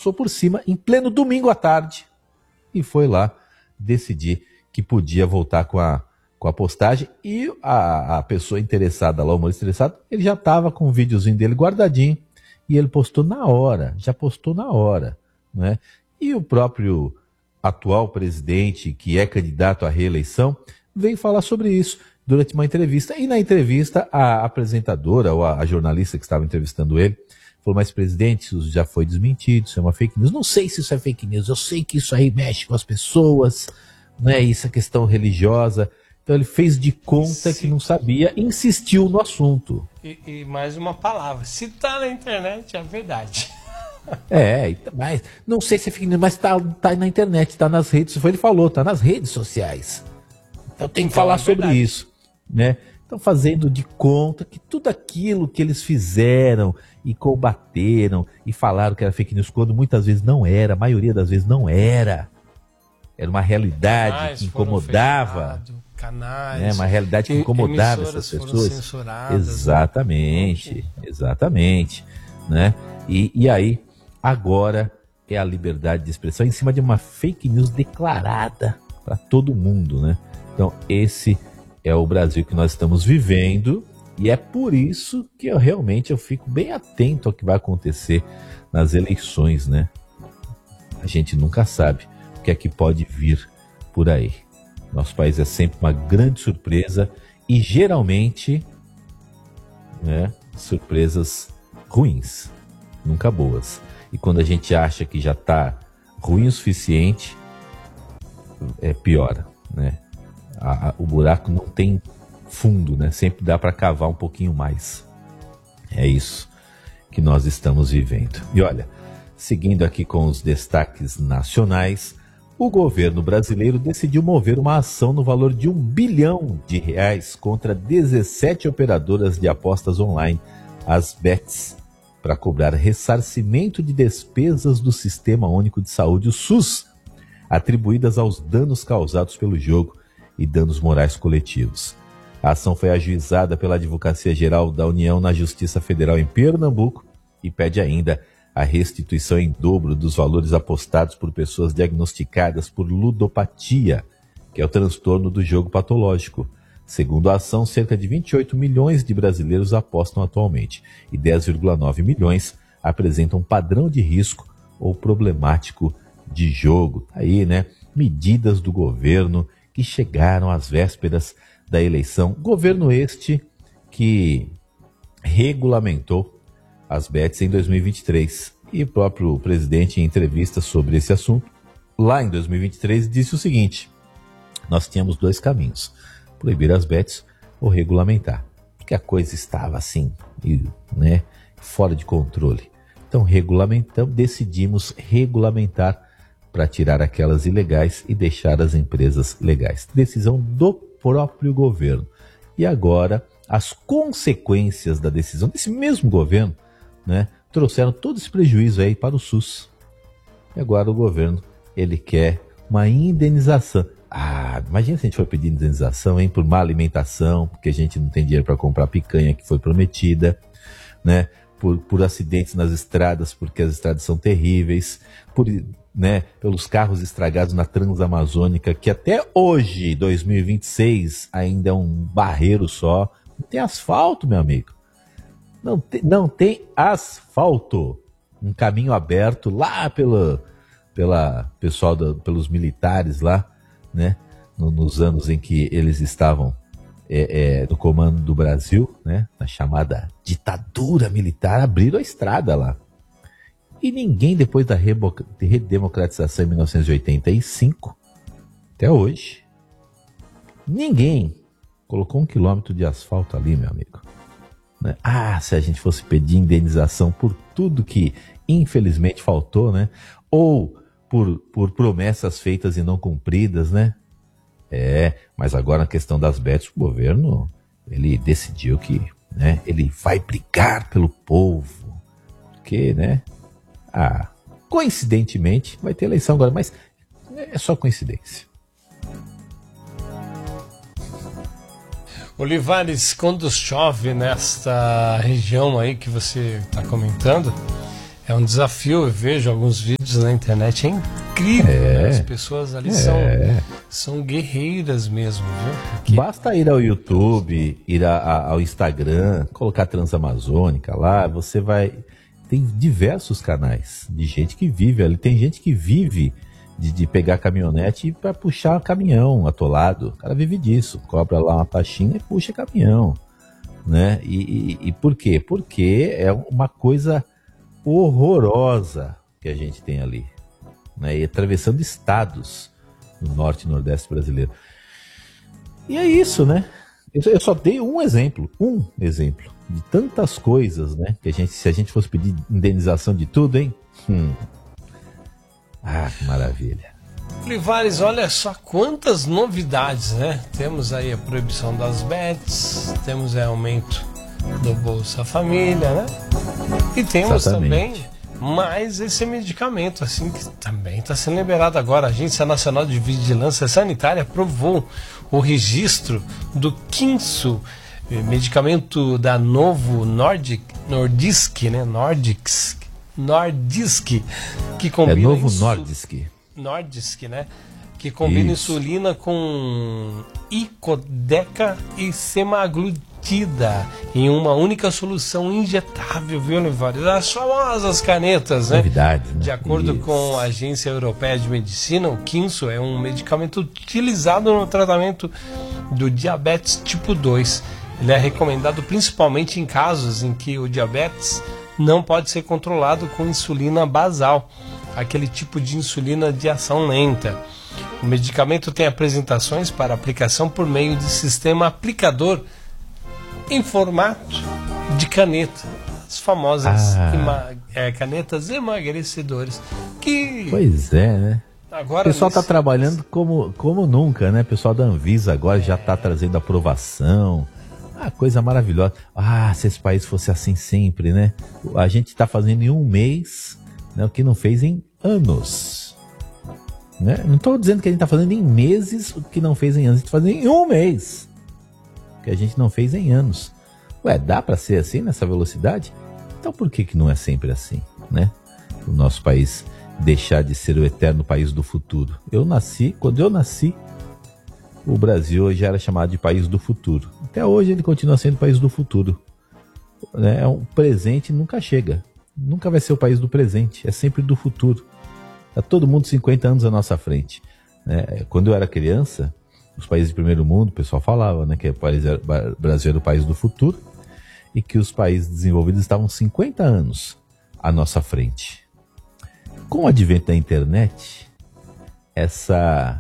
passou por cima em pleno domingo à tarde e foi lá decidir que podia voltar com a postagem. E a pessoa interessada lá, o humorista interessado, ele já estava com o videozinho dele guardadinho e ele postou na hora, né? E o próprio atual presidente, que é candidato à reeleição, veio falar sobre isso durante uma entrevista. E na entrevista, a apresentadora, ou a jornalista que estava entrevistando ele, falou: mas presidente, isso já foi desmentido, isso é uma fake news. Não sei se isso é fake news, eu sei que isso aí mexe com as pessoas, né? Isso é questão religiosa. Então ele fez de conta que não sabia e insistiu no assunto. E mais uma palavra, se tá na internet, é verdade. Mas não sei se é fake news, mas tá na internet, tá nas redes, ele falou, tá nas redes sociais. Então tem que falar sobre isso, né? Estão fazendo de conta que tudo aquilo que eles fizeram e combateram e falaram que era fake news, quando muitas vezes não era, a maioria das vezes não era. Era uma realidade que incomodava. Canais, uma realidade que incomodava essas pessoas. Exatamente. Né? E aí, agora é a liberdade de expressão em cima de uma fake news declarada para todo mundo, né? Então, esse é o Brasil que nós estamos vivendo, e é por isso que eu fico bem atento ao que vai acontecer nas eleições, né? A gente nunca sabe o que é que pode vir por aí. Nosso país é sempre uma grande surpresa e geralmente, né, surpresas ruins, nunca boas. E quando a gente acha que já está ruim o suficiente, piora, né? O buraco não tem fundo, né? Sempre dá para cavar um pouquinho mais. É isso que nós estamos vivendo. E olha, seguindo aqui com os destaques nacionais, o governo brasileiro decidiu mover uma ação no valor de R$1 bilhão contra 17 operadoras de apostas online, as bets, para cobrar ressarcimento de despesas do Sistema Único de Saúde, o SUS, atribuídas aos danos causados pelo jogo e danos morais coletivos. A ação foi ajuizada pela Advocacia Geral da União na Justiça Federal em Pernambuco e pede ainda a restituição em dobro dos valores apostados por pessoas diagnosticadas por ludopatia, que é o transtorno do jogo patológico. Segundo a ação, cerca de 28 milhões de brasileiros apostam atualmente e 10,9 milhões apresentam padrão de risco ou problemático de jogo. Aí, né? Medidas do governo que chegaram às vésperas da eleição. Governo este que regulamentou as bets em 2023. E o próprio presidente, em entrevista sobre esse assunto, lá em 2023, disse o seguinte: nós tínhamos dois caminhos, proibir as bets ou regulamentar, porque a coisa estava assim, né, fora de controle. Então decidimos regulamentar para tirar aquelas ilegais e deixar as empresas legais. Decisão do próprio governo. E agora, as consequências da decisão desse mesmo governo, né, trouxeram todo esse prejuízo aí para o SUS. E agora o governo, ele quer uma indenização. Imagina se a gente for pedir indenização, por má alimentação, porque a gente não tem dinheiro para comprar a picanha que foi prometida, né? Por acidentes nas estradas, porque as estradas são terríveis, pelos carros estragados na Transamazônica, que até hoje, 2026, ainda é um barreiro só. Não tem asfalto, meu amigo. Não tem asfalto. Um caminho aberto lá pelos militares lá, né? Nos anos em que eles estavam no comando do Brasil, né? Na chamada ditadura militar, abriram a estrada lá. E ninguém, depois da redemocratização em 1985, até hoje, ninguém colocou 1 quilômetro de asfalto ali, meu amigo. Né? Se a gente fosse pedir indenização por tudo que infelizmente faltou, né? Ou por promessas feitas e não cumpridas, né? Mas agora na questão das bets, o governo, ele decidiu que, né, ele vai brigar pelo povo, porque, né, coincidentemente vai ter eleição agora, mas é só coincidência. Olivares, quando chove nesta região aí que você está comentando, É um desafio, eu vejo alguns vídeos na internet, é incrível, né? As pessoas ali são guerreiras mesmo, viu? Porque... Basta ir ao YouTube, ir ao Instagram, colocar Transamazônica lá, você vai... Tem diversos canais de gente que vive ali, tem gente que vive de pegar caminhonete para puxar caminhão atolado, o cara vive disso, cobra lá uma taxinha e puxa caminhão, né? E por quê? Porque é uma coisa horrorosa que a gente tem ali, né? E atravessando estados no norte e nordeste brasileiro. E é isso, né? Eu só dei um exemplo de tantas coisas, né? Que se a gente fosse pedir indenização de tudo, hein? Ah, que maravilha. Olivares, olha só quantas novidades, né? Temos aí a proibição das bets, temos aumento do Bolsa Família, né? E temos também mais esse medicamento, assim, que também está sendo liberado agora. A Agência Nacional de Vigilância Sanitária aprovou o registro do Quinso, medicamento da Novo Nordisk, né? Nordisk, que combina Novo Nordisk, né? Que combina insulina com Icodec e semaglutida em uma única solução injetável, viu, Olivares? As famosas canetas, né? Novidades, né? De acordo com a Agência Europeia de Medicina, o Quinso é um medicamento utilizado no tratamento do diabetes tipo 2. Ele é recomendado principalmente em casos em que o diabetes não pode ser controlado com insulina basal, aquele tipo de insulina de ação lenta. O medicamento tem apresentações para aplicação por meio de sistema aplicador em formato de caneta. As famosas canetas emagrecedoras. Pois é, né? Agora, o pessoal está trabalhando como nunca, né? O pessoal da Anvisa agora já está trazendo aprovação. Coisa maravilhosa. Se esse país fosse assim sempre, né? A gente está fazendo em um mês, né, o que não fez em anos. Né? Não estou dizendo que a gente está fazendo em meses o que não fez em anos. A gente está fazendo em um mês o que a gente não fez em anos. Dá para ser assim nessa velocidade? Então por que não é sempre assim, né? O nosso país deixar de ser o eterno país do futuro. Quando eu nasci, o Brasil já era chamado de país do futuro. Até hoje ele continua sendo o país do futuro. Né? O presente nunca chega. Nunca vai ser o país do presente. É sempre do futuro. Está todo mundo 50 anos à nossa frente. Né? Quando eu era criança, os países de primeiro mundo, o pessoal falava, né, que o Brasil era o país do futuro e que os países desenvolvidos estavam 50 anos à nossa frente. Com o advento da internet, essa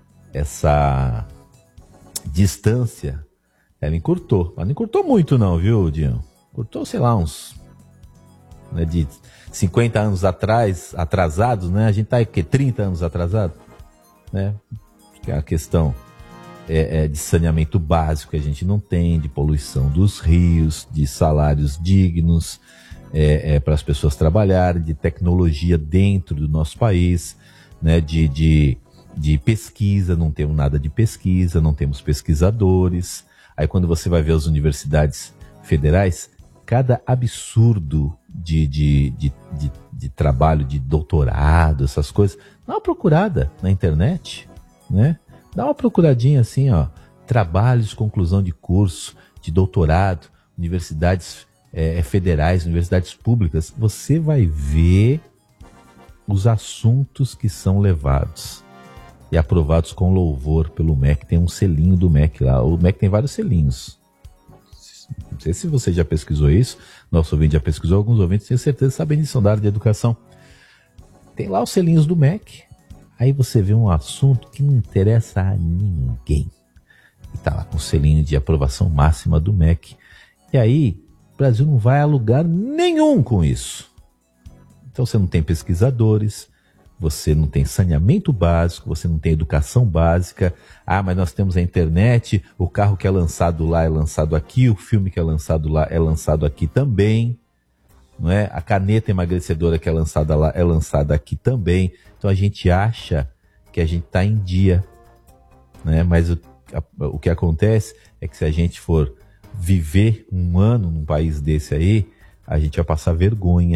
distância, ela encurtou. Mas não encurtou muito não, viu, Dinho? Encurtou, sei lá, uns... Né, de 50 anos atrasados, né? A gente tá, 30 anos atrasado? Né? Que é a questão de saneamento básico que a gente não tem, de poluição dos rios, de salários dignos para as pessoas trabalharem, de tecnologia dentro do nosso país, né? De pesquisa, não temos nada de pesquisa, não temos pesquisadores. Aí quando você vai ver as universidades federais, cada absurdo de trabalho, de doutorado, essas coisas, dá uma procurada na internet, né? Dá uma procuradinha assim, ó, trabalhos de conclusão de curso, de doutorado, universidades federais, universidades públicas, você vai ver os assuntos que são levados e aprovados com louvor pelo MEC. Tem um selinho do MEC lá. O MEC tem vários selinhos. Não sei se você já pesquisou isso. Nosso ouvinte já pesquisou. Alguns ouvintes tenho certeza sabem disso, da área de educação. Tem lá os selinhos do MEC. Aí você vê um assunto que não interessa a ninguém. E tá lá com o selinho de aprovação máxima do MEC. E aí, o Brasil não vai a lugar nenhum com isso. Então você não tem pesquisadores, você não tem saneamento básico, você não tem educação básica. Mas nós temos a internet, o carro que é lançado lá é lançado aqui, o filme que é lançado lá é lançado aqui também. Não é? A caneta emagrecedora que é lançada lá é lançada aqui também. Então a gente acha que a gente está em dia, né? Mas o que acontece é que se a gente for viver um ano num país desse aí, a gente vai passar vergonha,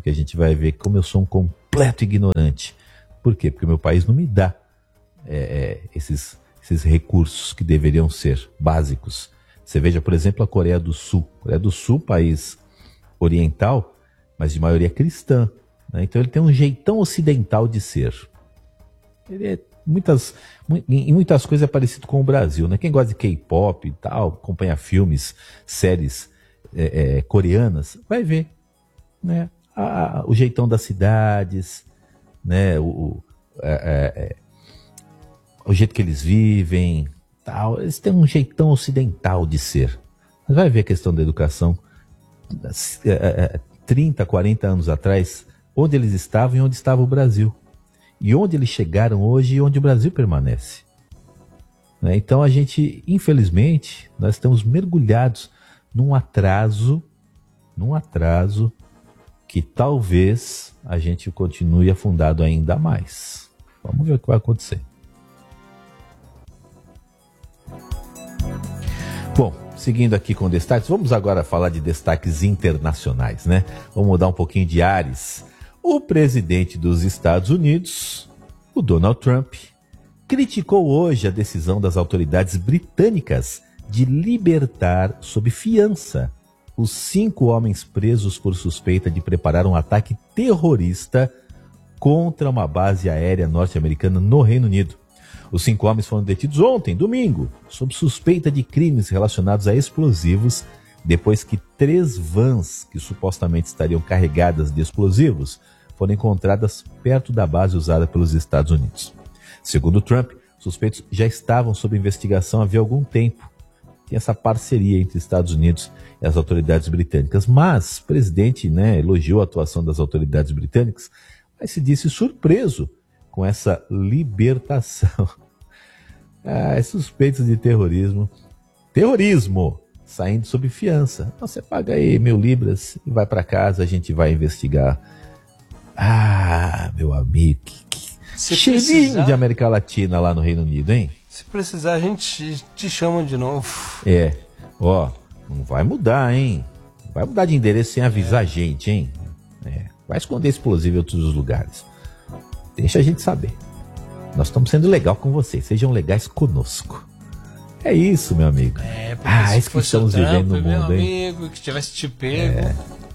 porque a gente vai ver como eu sou um completo ignorante. Por quê? Porque o meu país não me dá esses recursos que deveriam ser básicos. Você veja, por exemplo, a Coreia do Sul. A Coreia do Sul, país oriental, mas de maioria cristã, né? Então ele tem um jeitão ocidental de ser. Ele em muitas coisas é parecido com o Brasil, né? Quem gosta de K-pop e tal, acompanha filmes, séries coreanas, vai ver, né? O jeitão das cidades, né? O jeito que eles vivem, tal. Eles têm um jeitão ocidental de ser. Mas vai ver a questão da educação. 30, 40 anos atrás, onde eles estavam e onde estava o Brasil. E onde eles chegaram hoje e onde o Brasil permanece. Né? Então a gente, infelizmente, nós estamos mergulhados num atraso que talvez a gente continue afundado ainda mais. Vamos ver o que vai acontecer. Bom, seguindo aqui com destaques, vamos agora falar de destaques internacionais, né? Vamos mudar um pouquinho de ares. O presidente dos Estados Unidos, o Donald Trump, criticou hoje a decisão das autoridades britânicas de libertar sob fiança os 5 homens presos por suspeita de preparar um ataque terrorista contra uma base aérea norte-americana no Reino Unido. Os 5 homens foram detidos ontem, domingo, sob suspeita de crimes relacionados a explosivos, depois que 3 vans que supostamente estariam carregadas de explosivos foram encontradas perto da base usada pelos Estados Unidos. Segundo Trump, suspeitos já estavam sob investigação havia algum tempo. Tem essa parceria entre Estados Unidos e as autoridades britânicas. Mas o presidente, elogiou a atuação das autoridades britânicas, mas se disse surpreso com essa libertação. Suspeitos de terrorismo. Terrorismo! Saindo sob fiança. Então você paga aí 1.000 libras e vai para casa, a gente vai investigar. Meu amigo, que cheirinho de América Latina lá no Reino Unido, hein? Se precisar, a gente te chama de novo. Não vai mudar, hein? Não vai mudar de endereço sem avisar a gente, hein? Vai esconder explosivo em outros lugares. Deixa a gente saber. Nós estamos sendo legal com vocês. Sejam legais conosco. É isso, meu amigo. Porque isso que estamos vivendo no mundo, meu hein? amigo, que tivesse te pego.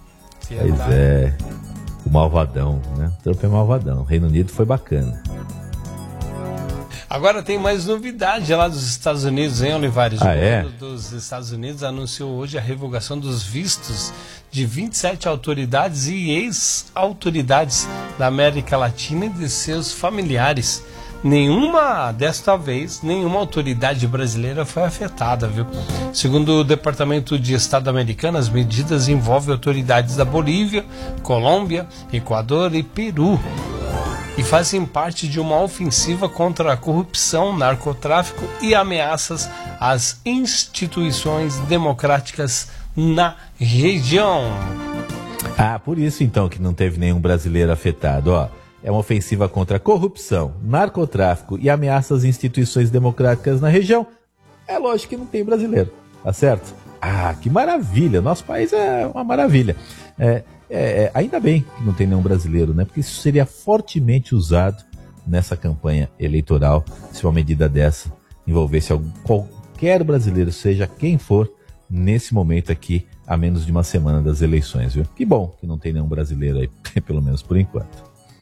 O malvadão, né? Trump é malvadão. O Reino Unido foi bacana. Agora tem mais novidade lá dos Estados Unidos, hein, Olivares? O governo dos Estados Unidos anunciou hoje a revogação dos vistos de 27 autoridades e ex-autoridades da América Latina e de seus familiares. Desta vez, nenhuma autoridade brasileira foi afetada, viu? Segundo o Departamento de Estado americano, as medidas envolvem autoridades da Bolívia, Colômbia, Equador e Peru e fazem parte de uma ofensiva contra a corrupção, narcotráfico e ameaças às instituições democráticas na região. Por isso então que não teve nenhum brasileiro afetado, É uma ofensiva contra a corrupção, narcotráfico e ameaças às instituições democráticas na região. É lógico que não tem brasileiro, tá certo? Que maravilha! Nosso país é uma maravilha. Ainda bem que não tem nenhum brasileiro, né? Porque isso seria fortemente usado nessa campanha eleitoral, se uma medida dessa envolvesse qualquer brasileiro, seja quem for, nesse momento aqui, a menos de uma semana das eleições, viu? Que bom que não tem nenhum brasileiro aí, pelo menos por enquanto.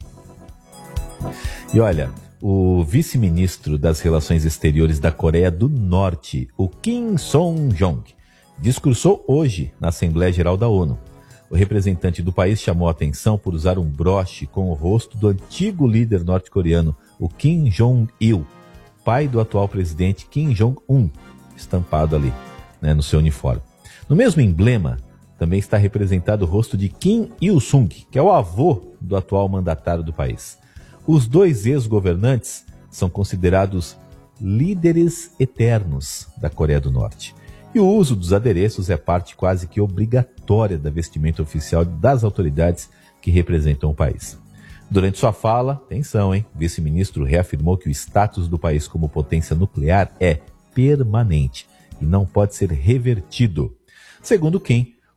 E olha, o vice-ministro das Relações Exteriores da Coreia do Norte, o Kim Song-jong, discursou hoje na Assembleia Geral da ONU. O representante do país chamou a atenção por usar um broche com o rosto do antigo líder norte-coreano, o Kim Jong-il, pai do atual presidente Kim Jong-un, estampado ali, no seu uniforme. No mesmo emblema, também está representado o rosto de Kim Il-sung, que é o avô do atual mandatário do país. Os 2 ex-governantes são considerados líderes eternos da Coreia do Norte. E o uso dos adereços é parte quase que obrigatória da vestimenta oficial das autoridades que representam o país. Durante sua fala, atenção, o vice-ministro reafirmou que o status do país como potência nuclear é permanente e não pode ser revertido. Segundo Kim,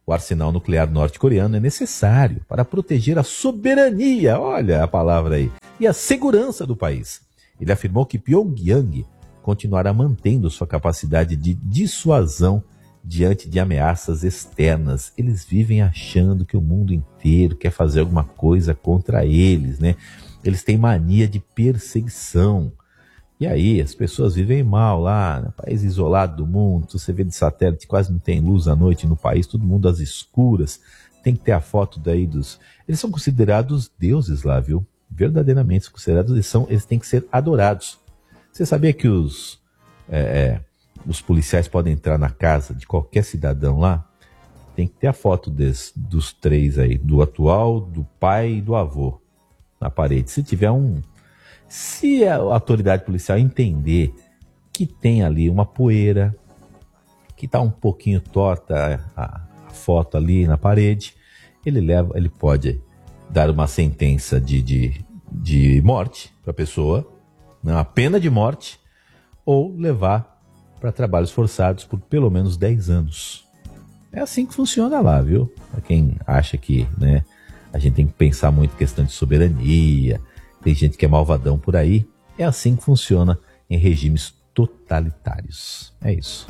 O arsenal nuclear norte-coreano é necessário para proteger a soberania, olha a palavra aí, e a segurança do país. Ele afirmou que Pyongyang continuará mantendo sua capacidade de dissuasão diante de ameaças externas. Eles vivem achando que o mundo inteiro quer fazer alguma coisa contra eles, né? Eles têm mania de perseguição. E aí as pessoas vivem mal lá, no país isolado do mundo. Você vê de satélite, quase não tem luz à noite no país, todo mundo às escuras. Tem que ter a foto daí dos... Eles são considerados deuses lá, viu? Verdadeiramente considerados, eles têm que ser adorados. Você sabia que os policiais podem entrar na casa de qualquer cidadão lá? Tem que ter a foto dos três aí, do atual, do pai e do avô na parede. Se a autoridade policial entender que tem ali uma poeira, que está um pouquinho torta a foto ali na parede, ele pode dar uma sentença de morte para a pessoa, uma pena de morte, ou levar para trabalhos forçados por pelo menos 10 anos. É assim que funciona lá, viu? Para quem acha que, né, a gente tem que pensar muito em questão de soberania, tem gente que é malvadão por aí, é assim que funciona em regimes totalitários. É isso.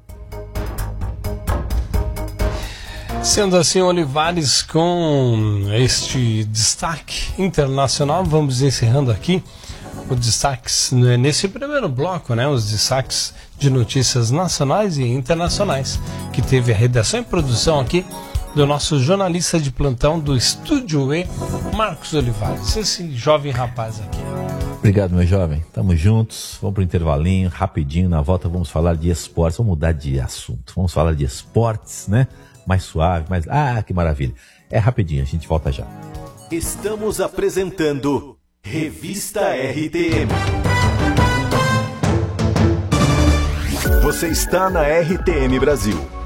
Sendo assim, Olivares, com este destaque internacional, vamos encerrando aqui os destaques nesse primeiro bloco, né? Os destaques de notícias nacionais e internacionais, que teve a redação e produção aqui do nosso jornalista de plantão do Estúdio E, Marcos Olivares, esse jovem rapaz aqui. Obrigado, meu jovem. Tamo juntos. Vamos pro intervalinho, rapidinho. Na volta vamos falar de esportes. Vamos mudar de assunto. Vamos falar de esportes, né? Mais suave, mais... Ah, que maravilha. É rapidinho, a gente volta já. Estamos apresentando Revista RTM. Você está na RTM Brasil.